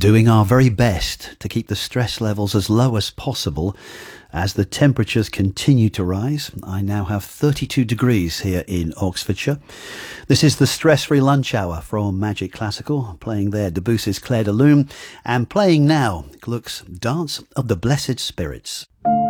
doing our very best to keep the stress levels as low as possible as the temperatures continue to rise. I now have 32 degrees here in Oxfordshire. This is the stress-free lunch hour from Magic Classical, playing there Debussy's Clair de Lune, and playing now Gluck's Dance of the Blessed Spirits.